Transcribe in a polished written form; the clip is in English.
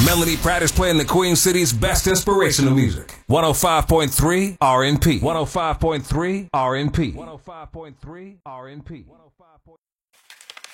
Melanie Pratt is playing the Queen City's best inspirational music. 105.3 RNP. 105.3 RNP. 105.3 RNP.